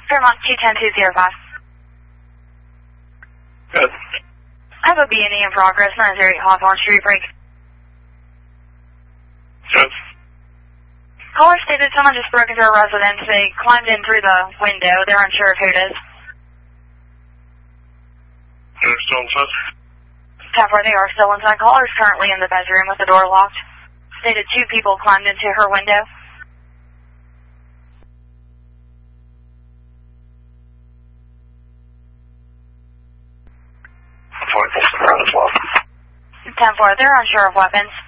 Fairmont 210-205. Good. I have a B&E in progress, 908 Hawthorne Street break. Good. Caller stated someone just broke into a residence. They climbed in through the window. They're unsure of who it is. They're still inside? They are still inside. Caller is currently in the bedroom with the door locked. Stated 2 people climbed into her window. Around as well. 10-4, they're unsure of weapons.